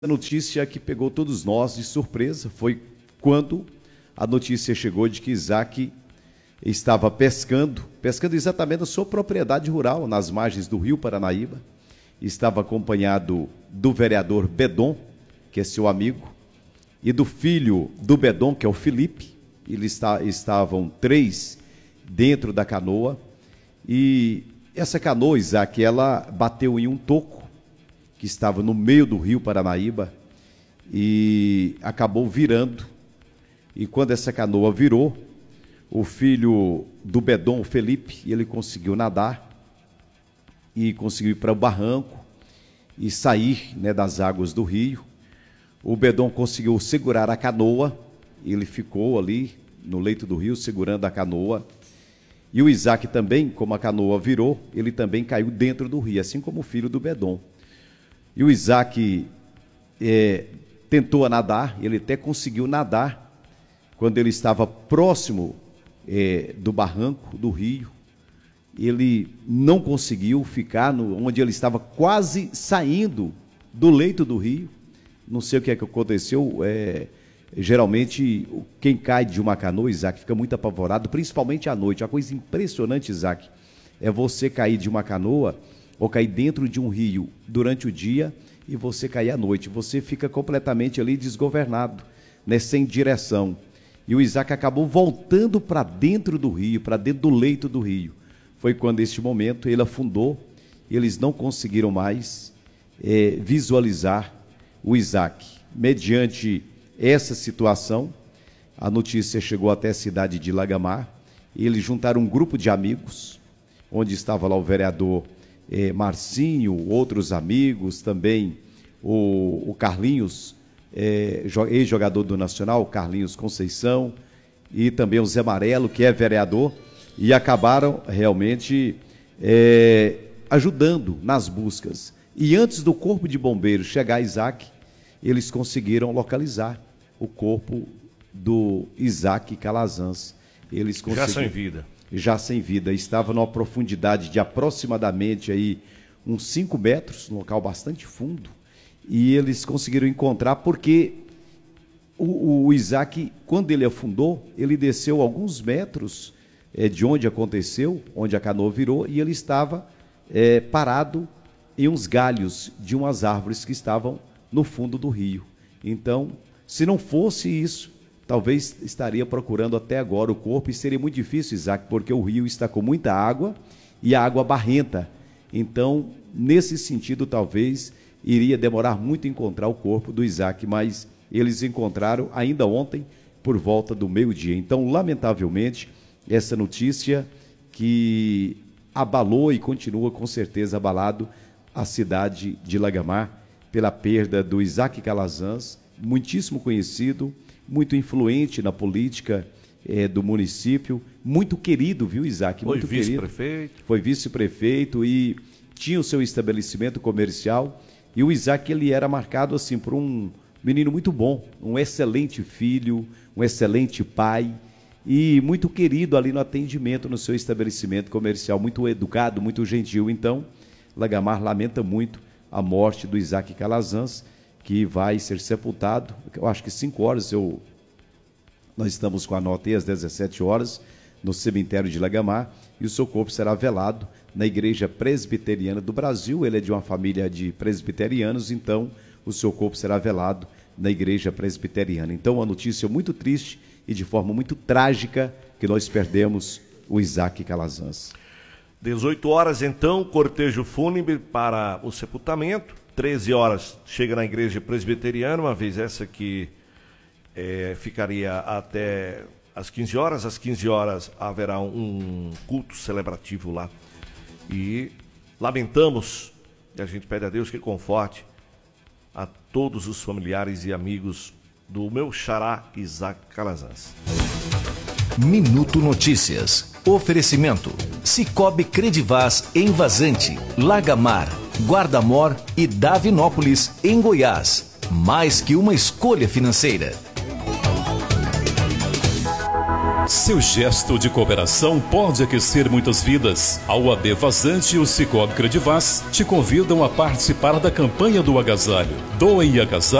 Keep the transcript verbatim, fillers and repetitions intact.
A notícia que pegou todos nós de surpresa foi quando a notícia chegou de que Isaac estava pescando, pescando exatamente na sua propriedade rural, nas margens do rio Paranaíba. Estava acompanhado do vereador Bedon, que é seu amigo, e do filho do Bedon, que é o Felipe. Eles está, estavam três dentro da canoa, e essa canoa, Isaac, ela bateu em um toco que estava no meio do rio Paranaíba e acabou virando. E quando essa canoa virou, o filho do Bedon, o Felipe, ele conseguiu nadar e conseguiu ir para o barranco e sair, né, das águas do rio. O Bedon conseguiu segurar a canoa, ele ficou ali no leito do rio segurando a canoa. E o Isaac também, como a canoa virou, ele também caiu dentro do rio, assim como o filho do Bedon. E o Isaac é, tentou nadar, ele até conseguiu nadar quando ele estava próximo é, do barranco do rio. Ele não conseguiu ficar no, onde ele estava quase saindo do leito do rio. Não sei o que é que aconteceu. É, geralmente, quem cai de uma canoa, Isaac, fica muito apavorado, principalmente à noite. Uma coisa impressionante, Isaac, é você cair de uma canoa ou cair dentro de um rio durante o dia e você cair à noite. Você fica completamente ali desgovernado, né, sem direção. E o Isaac acabou voltando para dentro do rio, para dentro do leito do rio. Foi quando, neste momento, ele afundou, e eles não conseguiram mais é, visualizar o Isaac. Mediante essa situação, a notícia chegou até a cidade de Lagamar, e eles juntaram um grupo de amigos, onde estava lá o vereador Eh, Marcinho, outros amigos, também o, o Carlinhos, eh, ex-jogador do Nacional, Carlinhos Conceição, e também o Zé Amarelo, que é vereador, e acabaram realmente eh, ajudando nas buscas. E antes do corpo de bombeiros chegar a Isaac, eles conseguiram localizar o corpo do Isaac Calazans. Eles conseguiram... Já sem vida. já sem vida, estava numa profundidade de aproximadamente aí uns cinco metros, um local bastante fundo, e eles conseguiram encontrar porque o, o Isaac, quando ele afundou, ele desceu alguns metros é, de onde aconteceu, onde a canoa virou, e ele estava é, parado em uns galhos de umas árvores que estavam no fundo do rio. Então, se não fosse isso, talvez estaria procurando até agora o corpo, e seria muito difícil, Isaac, porque o rio está com muita água e a água barrenta. Então, nesse sentido, talvez iria demorar muito encontrar o corpo do Isaac, mas eles encontraram ainda ontem, por volta do meio-dia. Então, lamentavelmente, essa notícia que abalou e continua com certeza abalado a cidade de Lagamar pela perda do Isaac Calazans, muitíssimo conhecido, muito influente na política eh, do município, muito querido, viu, Isaac? Foi Muito vice-prefeito. Foi vice-prefeito e tinha o seu estabelecimento comercial. E o Isaac, ele era marcado assim por um menino muito bom, um excelente filho, um excelente pai e muito querido ali no atendimento no seu estabelecimento comercial, muito educado, muito gentil. Então, Lagamar lamenta muito a morte do Isaac Calazans, que vai ser sepultado, eu acho que cinco horas, eu, nós estamos com a nota aí às dezessete horas, no cemitério de Lagamar, e o seu corpo será velado na Igreja Presbiteriana do Brasil. Ele é de uma família de presbiterianos, então o seu corpo será velado na Igreja Presbiteriana. Então, uma notícia muito triste e de forma muito trágica que nós perdemos o Isaac Calazans. dezoito horas, então, cortejo fúnebre para o sepultamento. treze horas chega na Igreja Presbiteriana, uma vez essa que é, ficaria até às quinze horas. Às quinze horas haverá um culto celebrativo lá. E lamentamos, e a gente pede a Deus que conforte a todos os familiares e amigos do meu xará Isaac Calazans. Minuto Notícias. Oferecimento: Cicobi Credivaz em Vazante, Lagamar, Guarda-Mor e Davinópolis, em Goiás. Mais que uma escolha financeira. Seu gesto de cooperação pode aquecer muitas vidas. A O A B Vazante e o Sicoob Credivaz te convidam a participar da campanha do agasalho. Doem agasalho